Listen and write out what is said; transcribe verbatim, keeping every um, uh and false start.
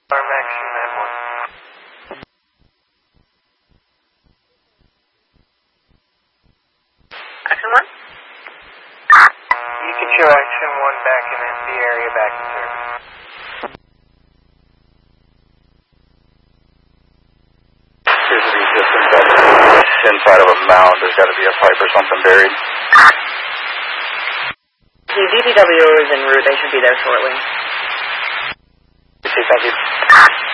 Max, you met one. Action one? You can show Action one back in the area, back in service. Here's the system inside of a mound. There's got to be a pipe or something buried. The D P W is en route. They should be there shortly. Okay, thank you.